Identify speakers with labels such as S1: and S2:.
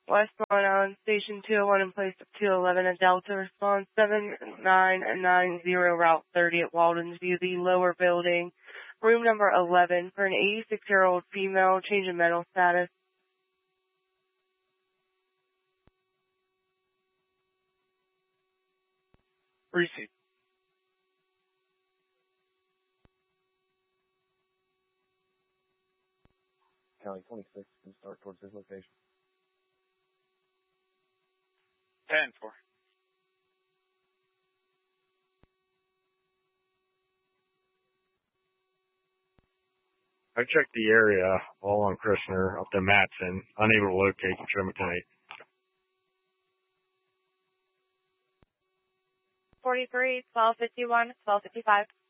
S1: West Long Island Station 201 in place of 211 at Delta. Response 7990 Route 30 at Walden's View, the lower building. Room number 11 for an 86-year-old female, change in mental status.
S2: Receive.
S3: County 26 can start towards this location.
S2: 10-4.
S4: I checked the area all on Christner up to Matson, unable to locate the Trimitate.
S5: 43, 1251, 1255.